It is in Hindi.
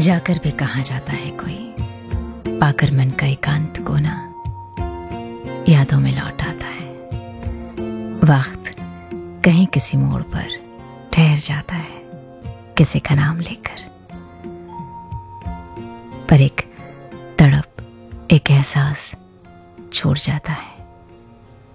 जाकर भी कहाँ जाता है कोई, पाकर मन का एकांत कोना, यादों में लौट आता है। वक्त कहीं किसी मोड़ पर ठहर जाता है किसी का नाम लेकर, पर एक तड़प, एक एहसास छोड़ जाता है।